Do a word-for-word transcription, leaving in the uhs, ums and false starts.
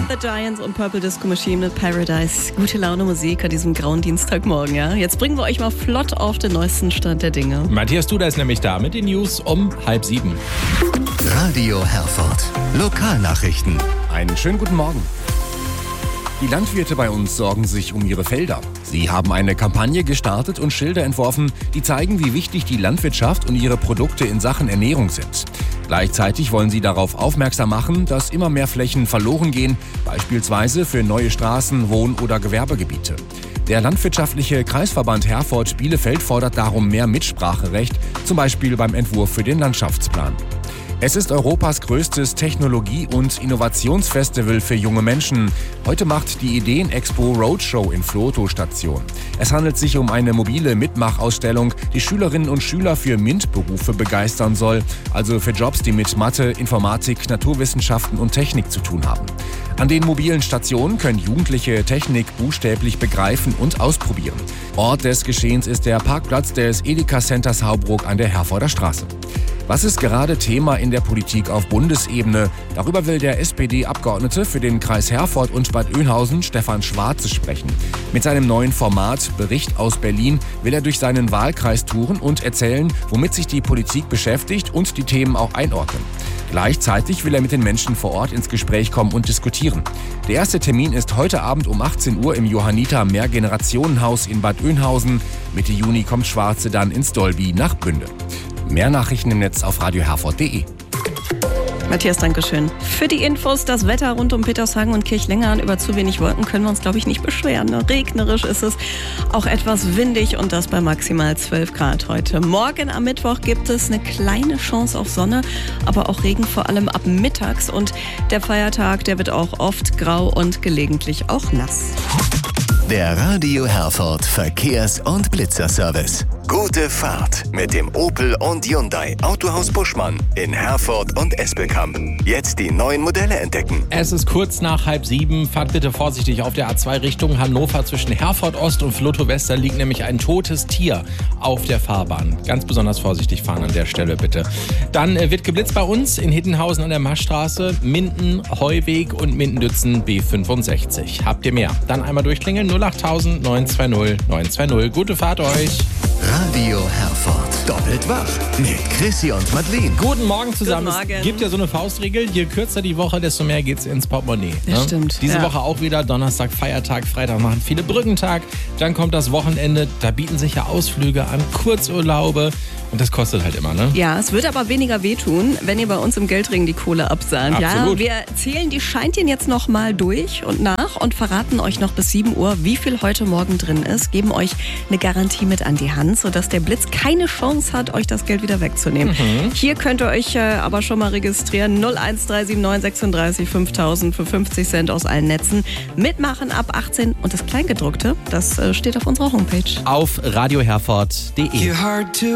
The Giants und Purple Disco Machine mit Paradise. Gute Laune Musik an diesem grauen Dienstagmorgen, ja? Jetzt bringen wir euch mal flott auf den neuesten Stand der Dinge. Matthias Duda ist nämlich da mit den News um halb sieben. Radio Herford. Lokalnachrichten. Einen schönen guten Morgen. Die Landwirte bei uns sorgen sich um ihre Felder. Sie haben eine Kampagne gestartet und Schilder entworfen, die zeigen, wie wichtig die Landwirtschaft und ihre Produkte in Sachen Ernährung sind. Gleichzeitig wollen sie darauf aufmerksam machen, dass immer mehr Flächen verloren gehen, beispielsweise für neue Straßen, Wohn- oder Gewerbegebiete. Der landwirtschaftliche Kreisverband Herford-Bielefeld fordert darum mehr Mitspracherecht, zum Beispiel beim Entwurf für den Landschaftsplan. Es ist Europas größtes Technologie- und Innovationsfestival für junge Menschen. Heute macht die Ideen-Expo Roadshow in Vlotho Station. Es handelt sich um eine mobile Mitmachausstellung, die Schülerinnen und Schüler für MINT-Berufe begeistern soll, also für Jobs, die mit Mathe, Informatik, Naturwissenschaften und Technik zu tun haben. An den mobilen Stationen können Jugendliche Technik buchstäblich begreifen und ausprobieren. Ort des Geschehens ist der Parkplatz des Edeka Centers Haubruck an der Herforder Straße. Was ist gerade Thema in der Politik auf Bundesebene? Darüber will der S P D-Abgeordnete für den Kreis Herford und Bad Oeynhausen, Stefan Schwarze, sprechen. Mit seinem neuen Format Bericht aus Berlin will er durch seinen Wahlkreis touren und erzählen, womit sich die Politik beschäftigt und die Themen auch einordnen. Gleichzeitig will er mit den Menschen vor Ort ins Gespräch kommen und diskutieren. Der erste Termin ist heute Abend um achtzehn Uhr im Johanniter Mehrgenerationenhaus in Bad Oeynhausen. Mitte Juni kommt Schwarze dann ins Dolby nach Bünde. Mehr Nachrichten im Netz auf radio herford punkt de. Matthias, Dankeschön. Für die Infos, das Wetter rund um Petershagen und Kirchlengern über zu wenig Wolken können wir uns, glaube ich, nicht beschweren. Regnerisch ist es, auch etwas windig und das bei maximal zwölf Grad heute. Morgen am Mittwoch gibt es eine kleine Chance auf Sonne, aber auch Regen vor allem ab mittags. Und der Feiertag, der wird auch oft grau und gelegentlich auch nass. Der Radio Herford Verkehrs- und Blitzerservice. Gute Fahrt mit dem Opel und Hyundai Autohaus Buschmann in Herford und Espelkamp. Jetzt die neuen Modelle entdecken. Es ist kurz nach halb sieben. Fahrt bitte vorsichtig auf der A zwei Richtung Hannover. Zwischen Herford Ost und Vlotho West liegt nämlich ein totes Tier auf der Fahrbahn. Ganz besonders vorsichtig fahren an der Stelle bitte. Dann äh, wird geblitzt bei uns in Hittenhausen an der Maschstraße, Minden, Heuweg und Mindendützen B fünfundsechzig. Habt ihr mehr? Dann einmal durchklingeln null acht null null neun zwei null neun zwei null. Gute Fahrt euch. Radio Herford. Doppelt wach mit Chrissy und Madeleine. Guten Morgen zusammen. Guten Morgen. Es gibt ja so eine Faustregel, je kürzer die Woche, desto mehr geht's ins Portemonnaie. Das ne? stimmt, Diese ja. Woche auch wieder Donnerstag, Feiertag, Freitag machen viele Brückentag. Dann kommt das Wochenende, da bieten sich ja Ausflüge an, Kurzurlaube. Und das kostet halt immer, ne? Ja, es wird aber weniger wehtun, wenn ihr bei uns im Geldring die Kohle absahnt. Absolut. Ja, wir zählen die Scheintchen jetzt noch mal durch und nach und verraten euch noch bis sieben Uhr, wie viel heute Morgen drin ist. Geben euch eine Garantie mit an die Hand, sodass der Blitz keine Chance hat, euch das Geld wieder wegzunehmen. Mhm. Hier könnt ihr euch äh, aber schon mal registrieren. null eins drei sieben neun sechsunddreißig fünftausend für fünfzig Cent aus allen Netzen. Mitmachen ab achtzehn und das Kleingedruckte, das äh, steht auf unserer Homepage. Auf radio herford punkt de.